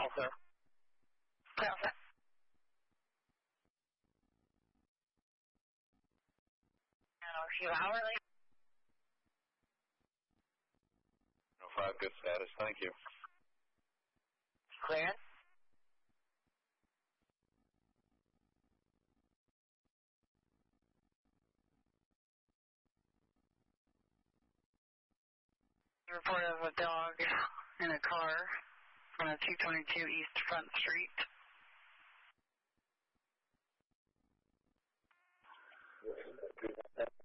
call, sir. Okay. A few hourly. 5, good status. Thank you. Clear. Report of a dog in a car on a 222 East Front Street.